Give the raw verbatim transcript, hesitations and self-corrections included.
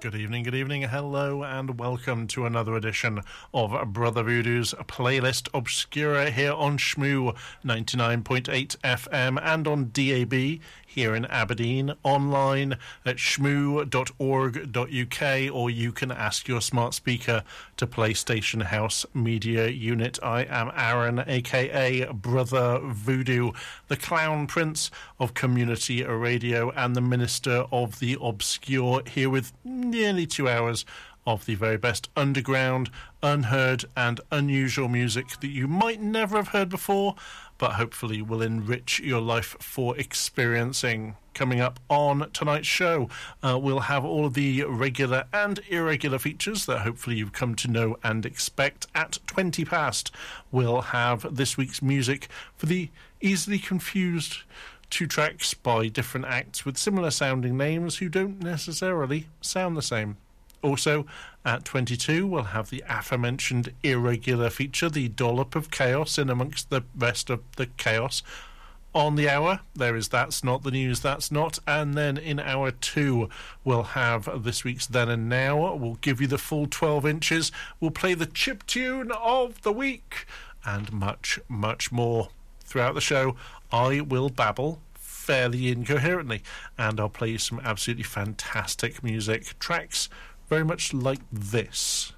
Good evening, good evening, hello, and welcome to another edition of Brother Voodoo's Playlist Obscura here on Shmoo ninety-nine point eight F M and on D A B here in Aberdeen, online at shmoo dot org dot U K, or you can ask your smart speaker to play Station House Media Unit. I am Aaron, aka Brother Voodoo, the Clown Prince of Community Radio and the Minister of the Obscure, here with nearly two hours of the very best underground, unheard and unusual music that you might never have heard before, but hopefully will enrich your life for experiencing. Coming up on tonight's show, uh, we'll have all of the regular and irregular features that hopefully you've come to know and expect. At twenty past, we'll have this week's music for the easily confused two tracks by different acts with similar sounding names who don't necessarily sound the same. Also, at twenty-two, we'll have the aforementioned irregular feature, the Dollop of Chaos, in amongst the rest of the chaos. On the hour, there is That's Not the News, That's Not. And then in hour two, we'll have this week's Then and Now. We'll give you the full twelve inches. We'll play the chip tune of the week. And much, much more. Throughout the show, I will babble fairly incoherently. And I'll play you some absolutely fantastic music. Tracks very much like this.